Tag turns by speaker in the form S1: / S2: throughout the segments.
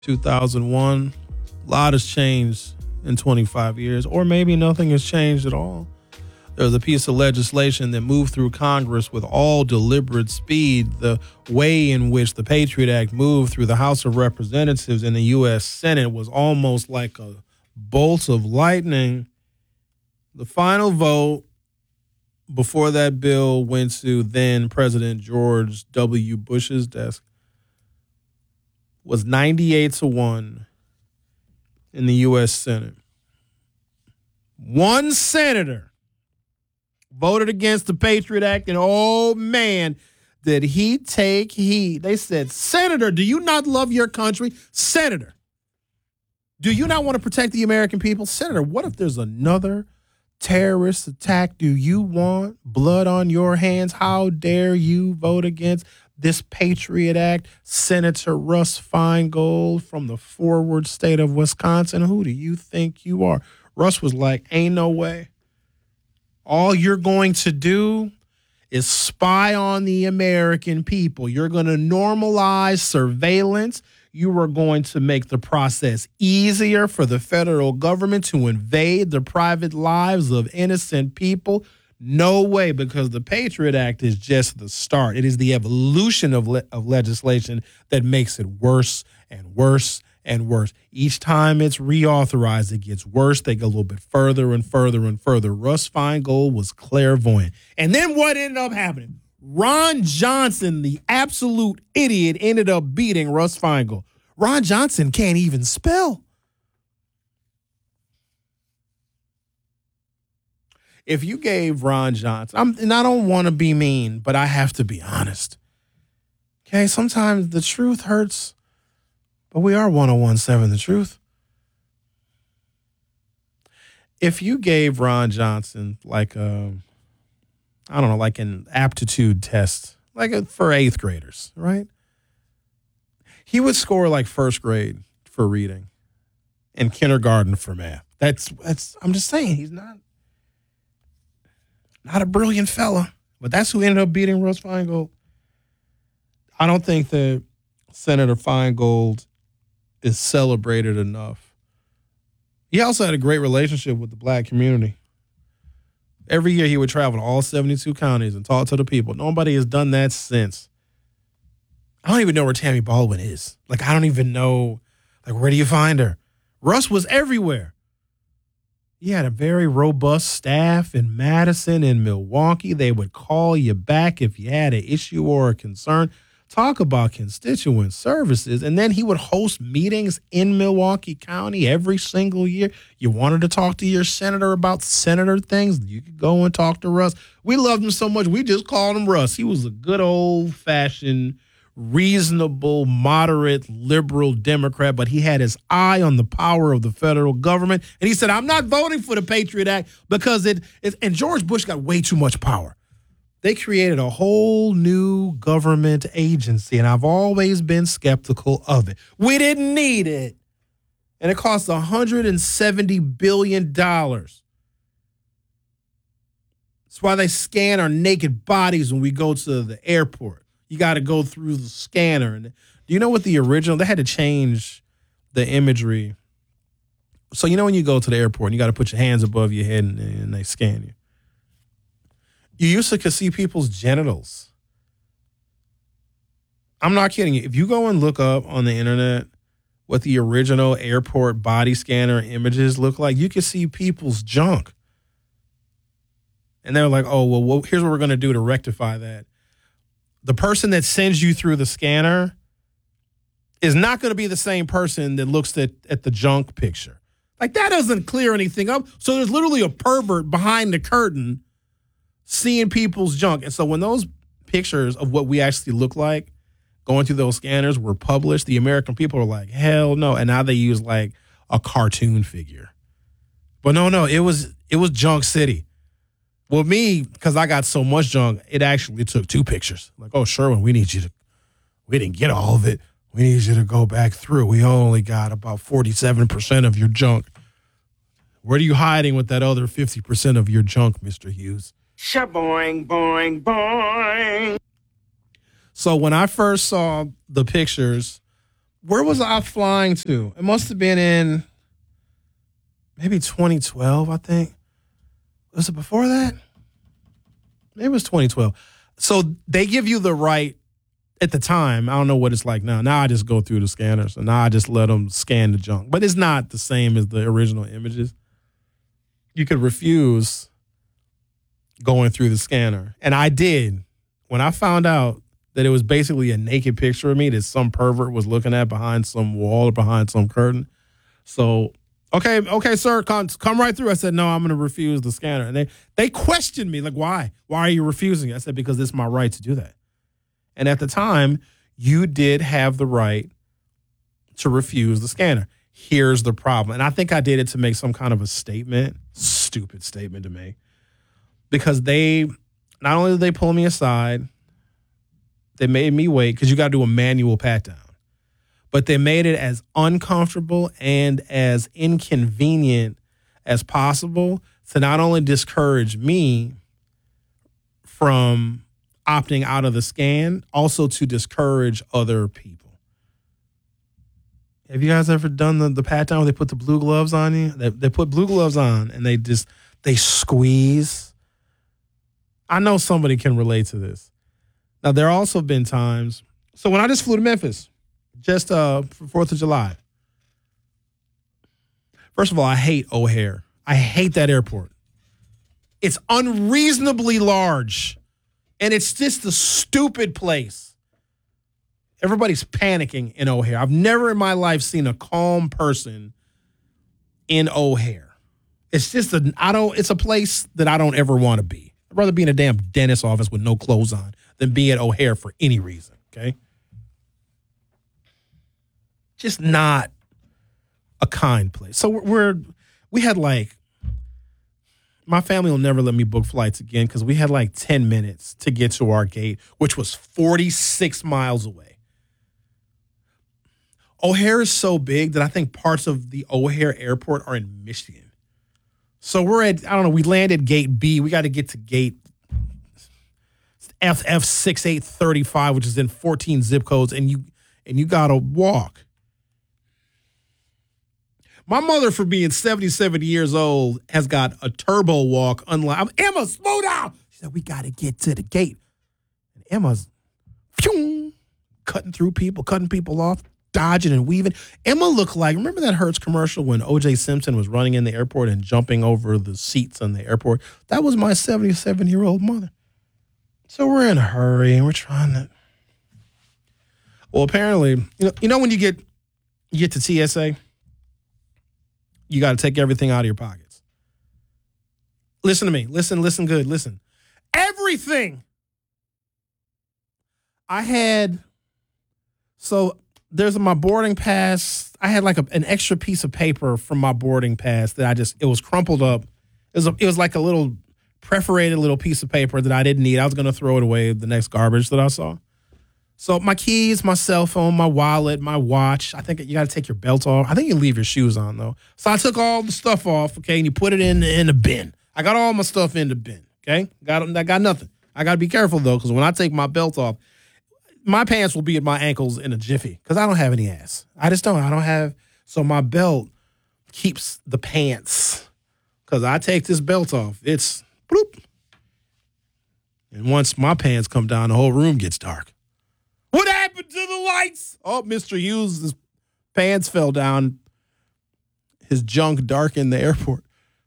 S1: 2001. A lot has changed in 25 years, or maybe nothing has changed at all. There was a piece of legislation that moved through Congress with all deliberate speed. The way in which the Patriot Act moved through the House of Representatives and the U.S. Senate was almost like a bolt of lightning. The final vote before that bill went to then President George W. Bush's desk was 98-1 in the U.S. Senate. One senator voted against the Patriot Act, and oh man, did he take heed. They said, Senator, do you not love your country? Senator, do you not want to protect the American people? Senator, what if there's another terrorist attack? Do you want blood on your hands? How dare you vote against this Patriot Act? Senator Russ Feingold from the forward state of Wisconsin. Who do you think you are? Russ was like, ain't no way. All you're going to do is spy on the American people. You're going to normalize surveillance. You are going to make the process easier for the federal government to invade the private lives of innocent people. No way, because the Patriot Act is just the start. It is the evolution of legislation that makes it worse and worse and worse. Each time it's reauthorized, it gets worse. They go a little bit further and further and further. Russ Feingold was clairvoyant. And then what ended up happening? Ron Johnson, the absolute idiot, ended up beating Russ Feingold. Ron Johnson can't even spell. If you gave Ron Johnson, and I don't want to be mean, but I have to be honest. Okay, sometimes the truth hurts, but we are 1017 The Truth. If you gave Ron Johnson like an aptitude test, for eighth graders, right? He would score like first grade for reading and kindergarten for math. That's I'm just saying, he's not a brilliant fella, but that's who ended up beating Russ Feingold. I don't think that Senator Feingold is celebrated enough. He also had a great relationship with the black community. Every year he would travel to all 72 counties and talk to the people. Nobody has done that since. I don't even know where Tammy Baldwin is. I don't even know, where do you find her? Russ was everywhere. He had a very robust staff in Madison and Milwaukee. They would call you back if you had an issue or a concern. Talk about constituent services. And then he would host meetings in Milwaukee County every single year. You wanted to talk to your senator about senator things, you could go and talk to Russ. We loved him so much, we just called him Russ. He was a good old-fashioned, reasonable, moderate, liberal Democrat, but he had his eye on the power of the federal government. And he said, I'm not voting for the Patriot Act because and George Bush got way too much power. They created a whole new government agency, and I've always been skeptical of it. We didn't need it. And it cost $170 billion. That's why they scan our naked bodies when we go to the airport. You got to go through the scanner. And do you know what the original, they had to change the imagery. So when you go to the airport and you got to put your hands above your head and they scan you. You used to could see people's genitals. I'm not kidding you. If you go and look up on the internet what the original airport body scanner images look like, you can see people's junk. And they're like, oh, well, here's what we're going to do to rectify that. The person that sends you through the scanner is not going to be the same person that looks at the junk picture. That doesn't clear anything up. So there's literally a pervert behind the curtain seeing people's junk. And so when those pictures of what we actually look like going through those scanners were published, the American people were like, hell no. And now they use a cartoon figure. But no, it was Junk City. Well, me, because I got so much junk, it actually took two pictures. Oh, Sherwin, we didn't get all of it. We need you to go back through. We only got about 47% of your junk. What are you hiding with that other 50% of your junk, Mr. Hughes?
S2: Shaboing, boing, boing.
S1: So when I first saw the pictures Where was I flying to? It must have been in maybe 2012, I think. Was it before that? Maybe it was 2012. So they give you the right at the time. I don't know what it's like now. Now I just go through the scanners and now I just let them scan the junk. But it's not the same as the original images. You could refuse going through the scanner. And I did. When I found out that it was basically a naked picture of me that some pervert was looking at behind some wall or behind some curtain. So, okay, sir, come right through. I said, no, I'm going to refuse the scanner. And they questioned me, like, why? Why are you refusing it? I said, because it's my right to do that. And at the time, you did have the right to refuse the scanner. Here's the problem. And I think I did it to make some kind of a statement, stupid statement to make, because not only did they pull me aside, they made me wait because you got to do a manual pat down, but they made it as uncomfortable and as inconvenient as possible to not only discourage me from opting out of the scan, also to discourage other people. Have you guys ever done the pat down where they put the blue gloves on you? They put blue gloves on and they squeeze. I know somebody can relate to this. Now, there also been times. So when I just flew to Memphis, just for 4th of July. First of all, I hate O'Hare. I hate that airport. It's unreasonably large. And it's just a stupid place. Everybody's panicking in O'Hare. I've never in my life seen a calm person in O'Hare. It's just it's a place that I don't ever want to be. I'd rather be in a damn dentist's office with no clothes on than be at O'Hare for any reason, okay? Just not a kind place. So we had my family will never let me book flights again because we had 10 minutes to get to our gate, which was 46 miles away. O'Hare is so big that I think parts of the O'Hare airport are in Michigan. So we landed gate B. We got to get to gate FF6835, which is in 14 zip codes, and you got to walk. My mother, for being 77 years old, has got a turbo walk. Emma, slow down. She said, we got to get to the gate. And Emma's cutting through people, cutting people off, dodging and weaving. Emma looked like, remember that Hertz commercial when O.J. Simpson was running in the airport and jumping over the seats in the airport? That was my 77-year-old mother. So we're in a hurry and we're trying to. Well, apparently, you know when you get to TSA, you got to take everything out of your pockets. Listen to me. Listen good. Listen. Everything. There's my boarding pass. I had an extra piece of paper from my boarding pass that it was crumpled up. It was like a little perforated little piece of paper that I didn't need. I was going to throw it away the next garbage that I saw. So my keys, my cell phone, my wallet, my watch. I think you got to take your belt off. I think you leave your shoes on, though. So I took all the stuff off, okay, and you put it in the bin. I got all my stuff in the bin, okay? I got nothing. I got to be careful, though, because when I take my belt off, my pants will be at my ankles in a jiffy because I don't have any ass. I just don't. I don't have. So my belt keeps the pants because I take this belt off. It's bloop. And once my pants come down, the whole room gets dark. What happened to the lights? Oh, Mr. Hughes, his pants fell down. His junk darkened the airport.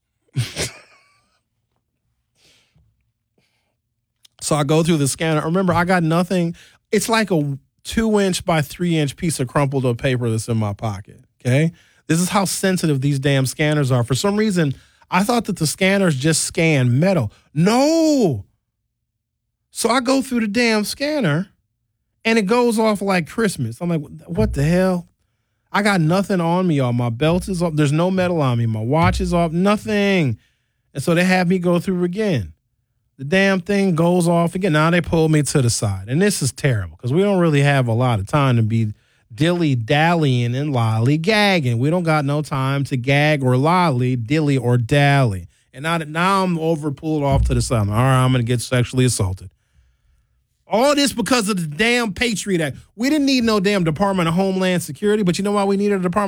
S1: So I go through the scanner. Remember, I got nothing. It's like a 2-inch by 3-inch piece of crumpled up paper that's in my pocket, okay? This is how sensitive these damn scanners are. For some reason, I thought that the scanners just scan metal. No. So I go through the damn scanner, and it goes off like Christmas. I'm like, what the hell? I got nothing on me, y'all. My belt is off. There's no metal on me. My watch is off. Nothing. And so they have me go through again. The damn thing goes off again. Now they pull me to the side. And this is terrible because we don't really have a lot of time to be dilly-dallying and lolly-gagging. We don't got no time to gag or lolly, dilly or dally. And now I'm pulled off to the side. All right, I'm going to get sexually assaulted. All this because of the damn Patriot Act. We didn't need no damn Department of Homeland Security, but you know why we needed a Department